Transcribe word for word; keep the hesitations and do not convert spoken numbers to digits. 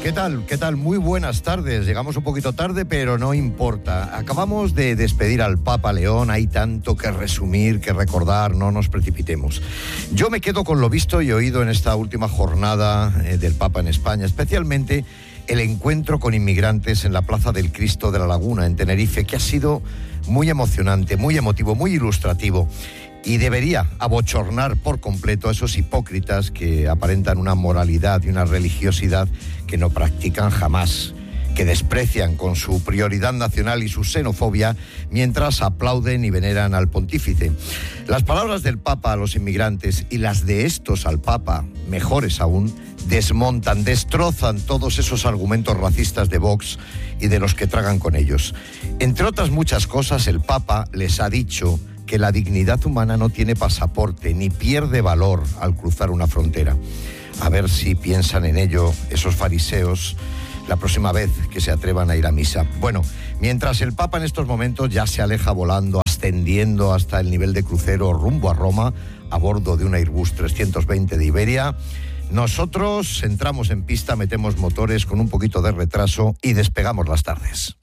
¿Qué tal? ¿Qué tal? Muy buenas tardes. Llegamos un poquito tarde, pero no importa. Acabamos de despedir al Papa León. Hay tanto que resumir, que recordar. No nos precipitemos. Yo me quedo con lo visto y oído en esta última jornada eh, del Papa en España, especialmente el encuentro con inmigrantes en la Plaza del Cristo de la Laguna, en Tenerife, que ha sido muy emocionante, muy emotivo, muy ilustrativo. Y debería abochornar por completo a esos hipócritas que aparentan una moralidad y una religiosidad que no practican jamás, que desprecian con su prioridad nacional y su xenofobia mientras aplauden y veneran al pontífice. Las palabras del Papa a los inmigrantes y las de estos al Papa, mejores aún, desmontan, destrozan todos esos argumentos racistas de Vox y de los que tragan con ellos. Entre otras muchas cosas, el Papa les ha dicho que la dignidad humana no tiene pasaporte ni pierde valor al cruzar una frontera. A ver si piensan en ello esos fariseos la próxima vez que se atrevan a ir a misa. Bueno, mientras el Papa en estos momentos ya se aleja volando, ascendiendo hasta el nivel de crucero rumbo a Roma, a bordo de un Airbus trescientos veinte de Iberia, nosotros entramos en pista, metemos motores con un poquito de retraso y despegamos las tardes.